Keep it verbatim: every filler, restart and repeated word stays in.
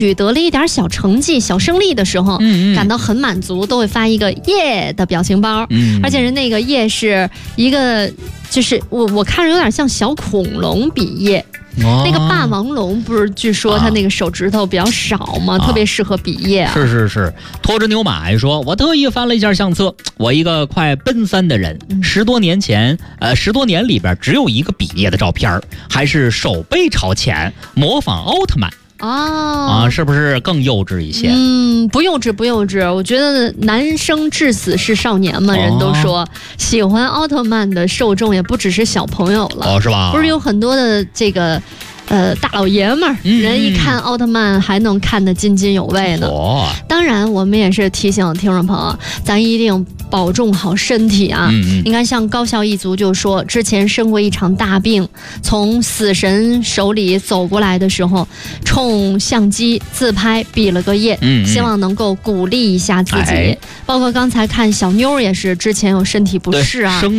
取得了一点小成绩、小胜利的时候， 嗯嗯感到很满足，都会发一个耶的表情包。 嗯， 而且人那个耶是一个，就是我我看着有点像小恐龙比耶。 哦、 那个霸王龙不是据说它那个手指头比较少吗？啊、特别适合比耶啊。 是是是，拖着牛马还说，我特意翻了一下相册，我一个快奔三的人，嗯、十多年前，呃，十多年里边只有一个比耶的照片，还是手背朝前，模仿奥特曼。 哦啊，是不是更幼稚一些？ 嗯，不幼稚，不幼稚。我觉得男生至死是少年嘛，哦、人都说喜欢奥特曼的受众也不只是小朋友了， 哦，是吧？ 不是有很多的这个。呃，大老爷们儿，嗯、人一看奥特曼还能看得津津有味呢。 哦、 当然，我们也是提醒听众朋友，咱一定保重好身体啊！嗯嗯你看，像高校一族就说，之前生过一场大病，从死神手里走过来的时候，冲相机自拍比了个耶，嗯嗯希望能够鼓励一下自己。哎、包括刚才看小妞也是，之前有身体不适啊。